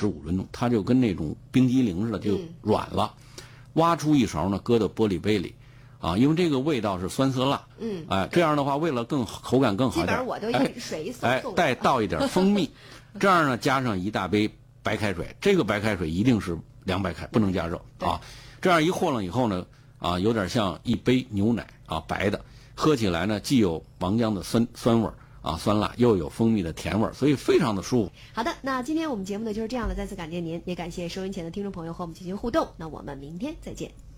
15分钟，它就跟那种冰激凌似的就软了。挖出一勺呢，搁到玻璃杯里，因为这个味道是酸涩辣，这样的话为了口感更好一点， 基本上我都用水一送再倒一点蜂蜜，这样呢加上1大杯白开水，这个白开水一定是凉白开，不能加热这样一和了以后呢，有点像一杯牛奶白的，喝起来呢既有王姜的酸味酸辣，又有蜂蜜的甜味，所以非常的舒服。 好的，那今天我们节目呢就是这样了，再次感谢您，也感谢收音前的听众朋友和我们进行互动。那我们明天再见。